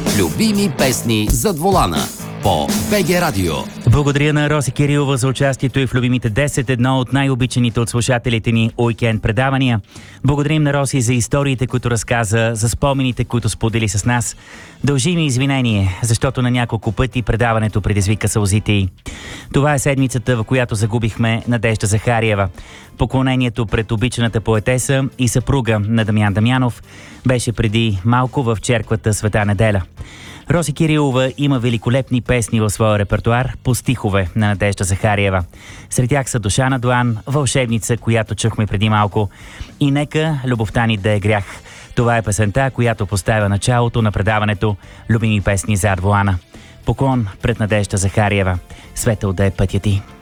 Любими песни зад волана по БГ Радио. Благодаря на Роси Кирилова за участието и в любимите 10, едно от най-обичаните от слушателите ни уикенд предавания. Благодарим на Роси за историите, които разказа, за спомените, които сподели с нас. Дължим и извинение, защото на няколко пъти предаването предизвика сълзите й. Това е седмицата, в която загубихме Надежда Захариева. Поклонението пред обичаната поетеса и съпруга на Дамян Дамянов беше преди малко в черквата Света неделя. Роси Кирилова има великолепни песни в своя репертуар по стихове на Надежда Захариева. Сред тях са Душа на Дуан, Вълшебница, която чухме преди малко, и Нека любовта ни да е грях. Това е песента, която поставя началото на предаването Любими песни зад волана. Поклон пред Надежда Захариева. Светъл да е пътя ти.